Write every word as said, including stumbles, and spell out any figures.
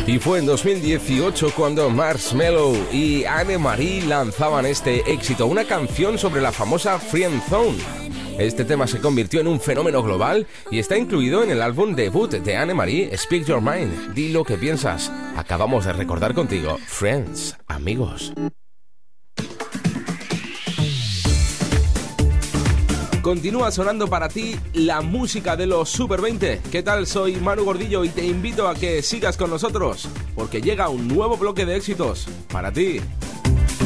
Y fue en dos mil dieciocho cuando Marshmello y Anne-Marie lanzaban este éxito, una canción sobre la famosa Friendzone. Este tema se convirtió en un fenómeno global y está incluido en el álbum debut de Anne-Marie, Speak Your Mind, di lo que piensas. Acabamos de recordar contigo, Friends, amigos. Continúa sonando para ti la música de los Super veinte. ¿Qué tal? Soy Manu Gordillo y te invito a que sigas con nosotros, porque llega un nuevo bloque de éxitos para ti.